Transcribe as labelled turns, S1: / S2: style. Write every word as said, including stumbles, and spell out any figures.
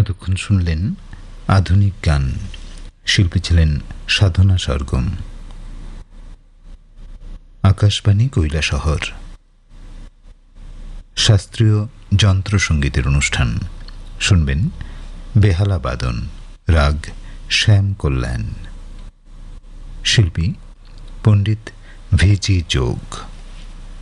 S1: এতক্ষণ শুনলেন আধুনিক গান। শিল্পী ছিলেন সাধনা সরগম। আকাশবাণী কৈলাসহর। শাস্ত্রীয় যন্ত্রসঙ্গীতের অনুষ্ঠান শুনবেন। বেহালা বাদন, রাগ শ্যাম কল্যাণ। শিল্পী পণ্ডিত ভিজি যোগ।